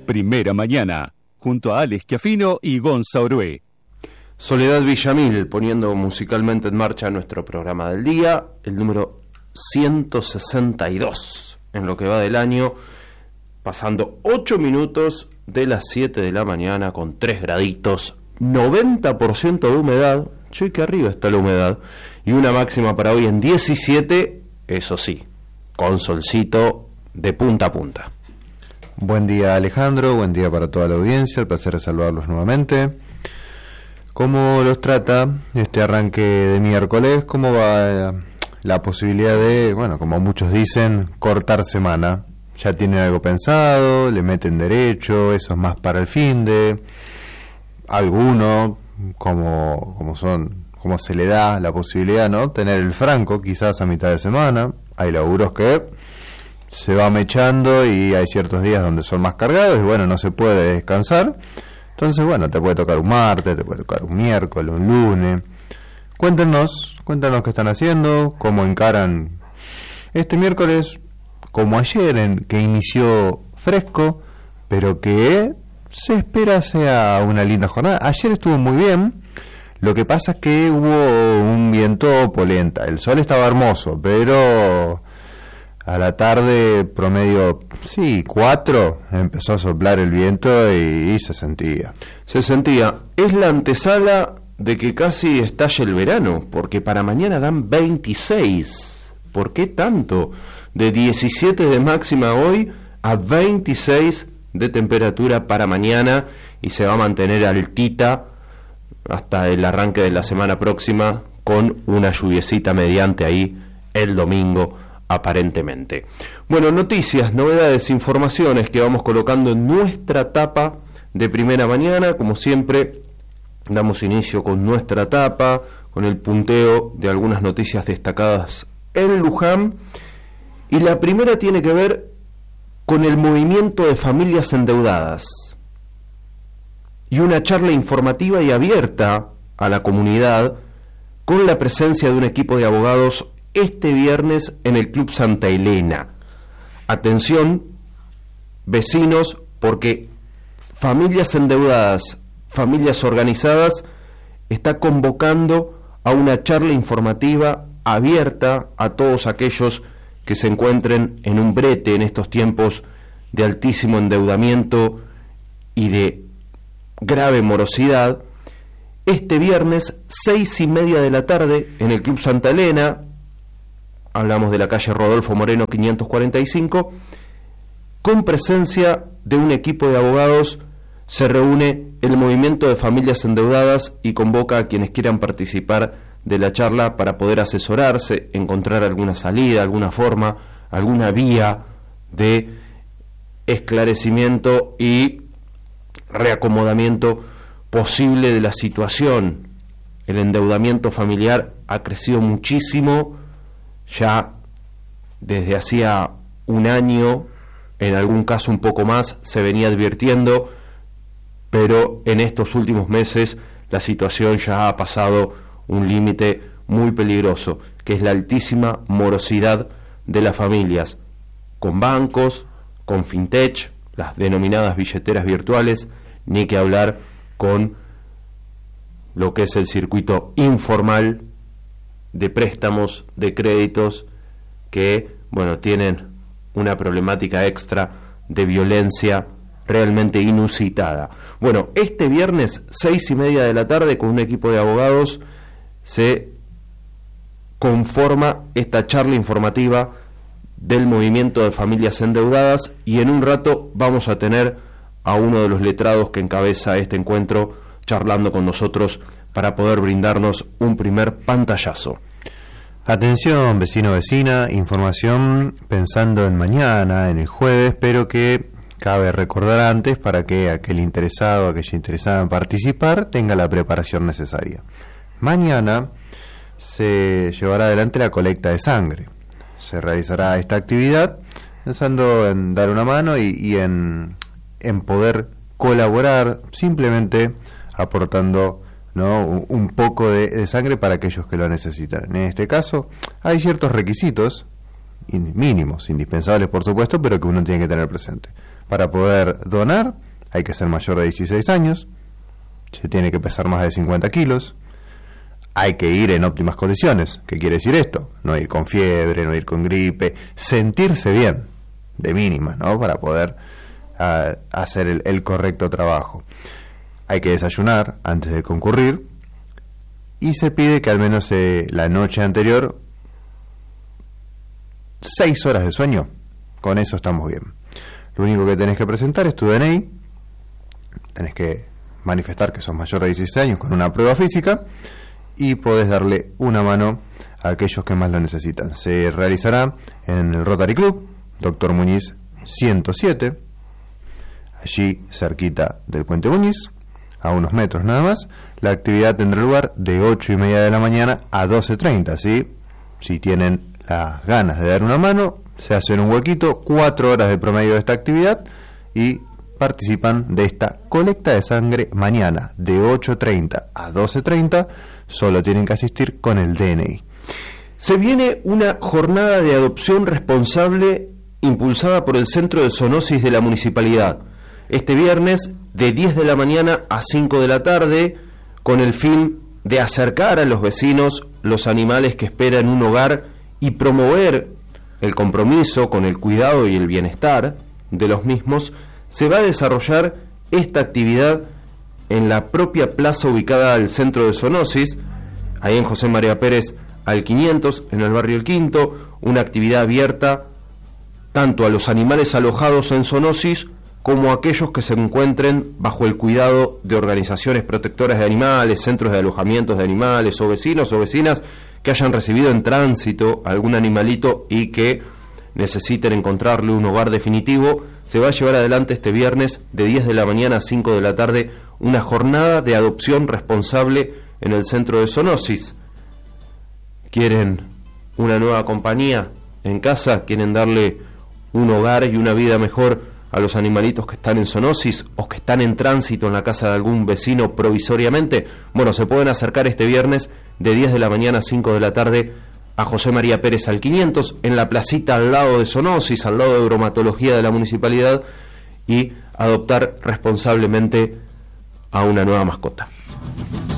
Primera Mañana, junto a Alex Schiaffino y Gonza Orué. Soledad Villamil poniendo musicalmente en marcha nuestro programa del día, el número 162 en lo que va del año, pasando 8 minutos de las 7 de la mañana con 3 graditos, 90% de humedad, che, que arriba está la humedad, y una máxima para hoy en 17, eso sí, con solcito de punta a punta. Buen día, Alejandro, buen día para toda la audiencia, el placer de saludarlos nuevamente. ¿Cómo los trata este arranque de miércoles? ¿Cómo va la posibilidad de, bueno, como muchos dicen, cortar semana? ¿Ya tienen algo pensado? ¿Le meten derecho? ¿Eso es más para el finde? Alguno, como se le da la posibilidad, ¿no? Tener el franco quizás a mitad de semana. Hay laburos que se va mechando y hay ciertos días donde son más cargados y bueno, no se puede descansar. Entonces, bueno, te puede tocar un martes, te puede tocar un miércoles, un lunes. Cuéntenos qué están haciendo, cómo encaran este miércoles, como ayer, que inició fresco, pero que se espera sea una linda jornada. Ayer estuvo muy bien, lo que pasa es que hubo un viento polenta. El sol estaba hermoso, pero a la tarde, promedio, 4, empezó a soplar el viento y se sentía. Es la antesala de que casi estalle el verano, porque para mañana dan 26. ¿Por qué tanto? De 17 de máxima hoy a 26 de temperatura para mañana, y se va a mantener altita hasta el arranque de la semana próxima, con una lluviecita mediante ahí el domingo, aparentemente. Bueno, noticias, novedades, informaciones que vamos colocando en nuestra tapa de Primera Mañana. Como siempre, damos inicio con nuestra tapa, con el punteo de algunas noticias destacadas en Luján, y la primera tiene que ver con el movimiento de familias endeudadas y una charla informativa y abierta a la comunidad con la presencia de un equipo de abogados este viernes en el Club Santa Elena. Atención, vecinos, porque Familias Endeudadas, Familias Organizadas está convocando a una charla informativa abierta a todos aquellos que se encuentren en un brete en estos tiempos de altísimo endeudamiento y de grave morosidad. Este viernes, 6:30 de la tarde, en el Club Santa Elena, hablamos de la calle Rodolfo Moreno 545, con presencia de un equipo de abogados, se reúne el movimiento de familias endeudadas y convoca a quienes quieran participar de la charla para poder asesorarse, encontrar alguna salida, alguna forma, alguna vía de esclarecimiento y reacomodamiento posible de la situación. El endeudamiento familiar ha crecido muchísimo, ya desde hacía un año, en algún caso un poco más, se venía advirtiendo, pero en estos últimos meses la situación ya ha pasado un límite muy peligroso, que es la altísima morosidad de las familias, con bancos, con fintech, las denominadas billeteras virtuales, ni que hablar con lo que es el circuito informal de préstamos, de créditos, que, bueno, tienen una problemática extra de violencia realmente inusitada. Bueno, este viernes, 6:30 de la tarde, con un equipo de abogados, se conforma esta charla informativa del movimiento de familias endeudadas, y en un rato vamos a tener a uno de los letrados que encabeza este encuentro charlando con nosotros para poder brindarnos un primer pantallazo. Atención, vecino, vecina, información pensando en mañana, en el jueves, pero que cabe recordar antes para que aquel interesado, aquella interesada en participar, tenga la preparación necesaria. Mañana se llevará adelante la colecta de sangre. Se realizará esta actividad pensando en dar una mano y en poder colaborar, simplemente aportando, ¿no?, un poco de sangre para aquellos que lo necesitan. En este caso hay ciertos requisitos mínimos, indispensables por supuesto, pero que uno tiene que tener presente. Para poder donar hay que ser mayor de 16 años, se tiene que pesar más de 50 kilos, hay que ir en óptimas condiciones. ¿Qué quiere decir esto? No ir con fiebre, no ir con gripe, sentirse bien, de mínima, ¿no? Para poder hacer el correcto trabajo. Hay que desayunar antes de concurrir y se pide que al menos la noche anterior 6 horas de sueño. Con eso estamos bien. Lo único que tenés que presentar es tu DNI, tenés que manifestar que sos mayor de 16 años con una prueba física y podés darle una mano a aquellos que más lo necesitan. Se realizará en el Rotary Club, Dr. Muñiz 107, allí cerquita del Puente Muñiz, a unos metros nada más. La actividad tendrá lugar de 8:30 de la mañana a 12:30, ¿sí? Si tienen las ganas de dar una mano, se hacen un huequito, 4 horas de promedio de esta actividad y participan de esta colecta de sangre mañana de 8:30 a 12:30. Solo tienen que asistir con el DNI. Se viene una jornada de adopción responsable impulsada por el Centro de Zoonosis de la Municipalidad. Este viernes de 10 de la mañana a 5 de la tarde, con el fin de acercar a los vecinos los animales que esperan un hogar y promover el compromiso con el cuidado y el bienestar de los mismos, se va a desarrollar esta actividad en la propia plaza ubicada al Centro de Zoonosis, ahí en José María Pérez al 500, en el barrio El Quinto, una actividad abierta tanto a los animales alojados en zoonosis como a aquellos que se encuentren bajo el cuidado de organizaciones protectoras de animales, centros de alojamientos de animales o vecinos o vecinas que hayan recibido en tránsito algún animalito y que necesiten encontrarle un hogar definitivo. Se va a llevar adelante este viernes de 10 de la mañana a 5 de la tarde una jornada de adopción responsable en el Centro de Zoonosis. ¿Quieren una nueva compañía en casa? ¿Quieren darle un hogar y una vida mejor a los animalitos que están en zoonosis o que están en tránsito en la casa de algún vecino provisoriamente? Bueno, se pueden acercar este viernes de 10 de la mañana a 5 de la tarde a José María Pérez al 500, en la placita al lado de zoonosis, al lado de bromatología de la municipalidad, y adoptar responsablemente a una nueva mascota.